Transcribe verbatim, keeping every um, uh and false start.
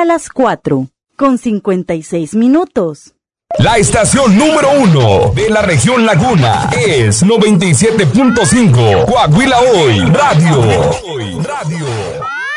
las cuatro, con cincuenta y seis minutos. La estación número uno de la región Laguna es noventa y siete punto cinco Coahuila Hoy Radio. Radio.